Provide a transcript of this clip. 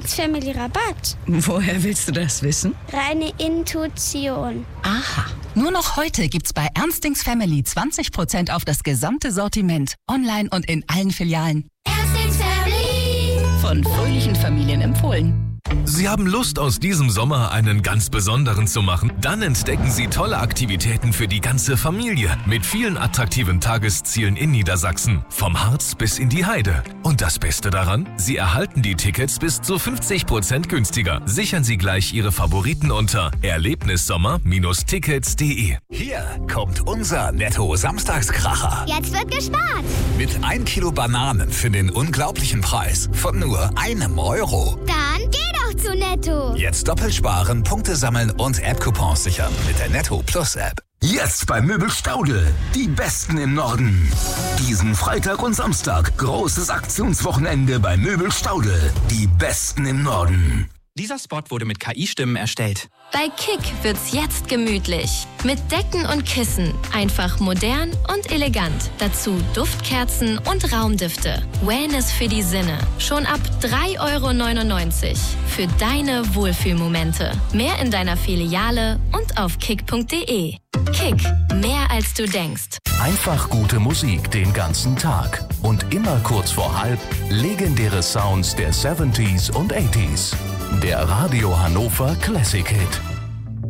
Ernstings Family Rabatt. Woher willst du das wissen? Reine Intuition. Aha. Nur noch heute gibt's bei Ernstings Family 20% auf das gesamte Sortiment. Online und in allen Filialen. Ernstings Family. Von fröhlichen Familien empfohlen. Sie haben Lust, aus diesem Sommer einen ganz besonderen zu machen? Dann entdecken Sie tolle Aktivitäten für die ganze Familie mit vielen attraktiven Tageszielen in Niedersachsen, vom Harz bis in die Heide. Und das Beste daran? Sie erhalten die Tickets bis zu 50% günstiger. Sichern Sie gleich Ihre Favoriten unter erlebnissommer-tickets.de. Hier kommt unser Netto-Samstagskracher. Jetzt wird gespart. Mit 1 Kilo Bananen für den unglaublichen Preis von nur €1. Dann geh doch zu Netto. Jetzt doppelt sparen, Punkte sammeln und App-Coupons sichern mit der Netto Plus App. Jetzt bei Möbel Staudel. Die Besten im Norden. Diesen Freitag und Samstag großes Aktionswochenende bei Möbel Staudel. Die Besten im Norden. Dieser Spot wurde mit KI-Stimmen erstellt. Bei Kick wird's jetzt gemütlich. Mit Decken und Kissen. Einfach modern und elegant. Dazu Duftkerzen und Raumdüfte. Wellness für die Sinne. Schon ab €3,99 für deine Wohlfühlmomente. Mehr in deiner Filiale und auf kick.de. Kick. Mehr als du denkst. Einfach gute Musik den ganzen Tag. Und immer kurz vor halb legendäre Sounds der 70s und 80s. Der Radio Hannover Classic Hit.